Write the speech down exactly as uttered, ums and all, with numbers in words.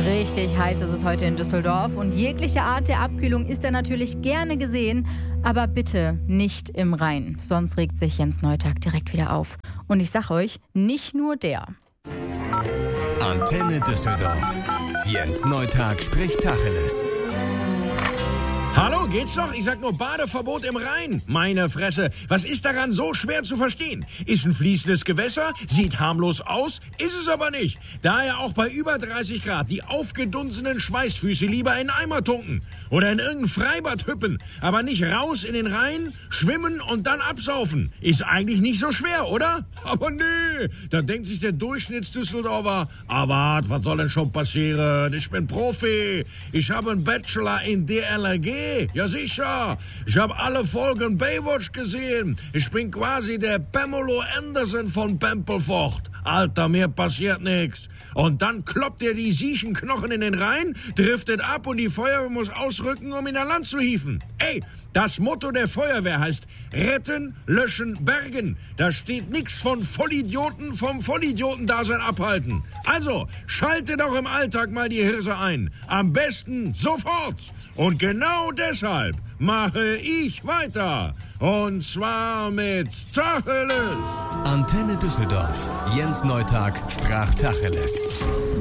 Richtig heiß ist es heute in Düsseldorf und jegliche Art der Abkühlung ist da natürlich gerne gesehen, aber bitte nicht im Rhein, sonst regt sich Jens Neutag direkt wieder auf. Und ich sag euch, nicht nur der. Antenne Düsseldorf. Jens Neutag spricht Tacheles. Hallo, geht's noch? Ich sag nur Badeverbot im Rhein. Meine Fresse, was ist daran so schwer zu verstehen? Ist ein fließendes Gewässer, sieht harmlos aus, ist es aber nicht. Daher auch bei über dreißig Grad die aufgedunsenen Schweißfüße lieber in einen Eimer tunken. Oder in irgendein Freibad hüppen. Aber nicht raus in den Rhein, schwimmen und dann absaufen. Ist eigentlich nicht so schwer, oder? Aber nee, da denkt sich der Durchschnittsdüsseldorfer, ah wart, was soll denn schon passieren? Ich bin Profi, ich habe einen Bachelor in D L R G. Ja sicher, ich habe alle Folgen Baywatch gesehen. Ich bin quasi der Pamela Anderson von Pempelfort. Alter, mir passiert nichts. Und dann kloppt er die Siechenknochen in den Rhein, driftet ab und die Feuerwehr muss ausrücken, um ihn an Land zu hieven. Ey, das Motto der Feuerwehr heißt retten, löschen, bergen. Da steht nichts von Vollidioten vom Vollidioten-Dasein abhalten. Also, schalte doch im Alltag mal die Hirse ein. Am besten sofort. Und genau deshalb mache ich weiter. Und zwar mit Tacheles. Antenne Düsseldorf. Jens Neutag sprach Tacheles.